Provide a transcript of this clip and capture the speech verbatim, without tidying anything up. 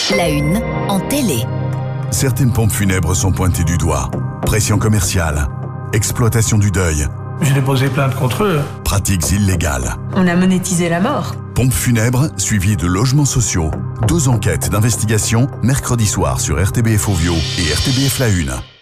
La une en télé. Certaines pompes funèbres sont pointées du doigt. Pression commerciale, exploitation du deuil, J'ai déposé plainte contre eux. pratiques illégales. On a monétisé la mort. Pompes funèbres suivies de logements sociaux. Deux enquêtes d'investigation mercredi soir sur R T B F Ovio et R T B F La Une.